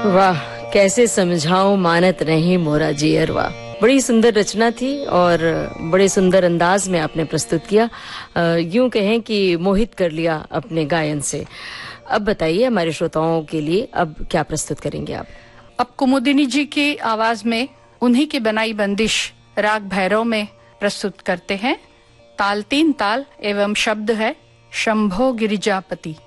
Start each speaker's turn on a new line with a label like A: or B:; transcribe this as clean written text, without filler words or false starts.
A: वाह, कैसे समझाऊं मानत नहीं मोरा जियरवा। बड़ी सुंदर रचना थी और बड़े सुंदर अंदाज में आपने प्रस्तुत किया। यूं कहें कि मोहित कर लिया अपने गायन से। अब बताइए हमारे श्रोताओं के लिए अब क्या प्रस्तुत करेंगे आप?
B: अब कुमुदिनी जी की आवाज में उन्हीं की बनाई बंदिश राग भैरव में प्रस्तुत करते हैं। ताल 3 ताल एवं शब्द है शंभो गिरिजापति।